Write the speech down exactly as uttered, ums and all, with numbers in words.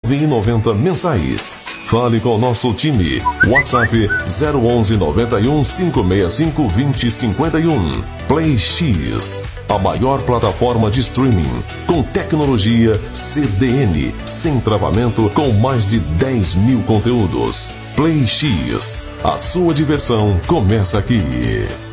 e noventa mensais. Fale com o nosso time. WhatsApp zero onze noventa e um, cinco seis cinco, vinte cinquenta e um. Play X, a maior plataforma de streaming com tecnologia C D N, sem travamento, com mais de dez mil conteúdos. Play X, a sua diversão começa aqui.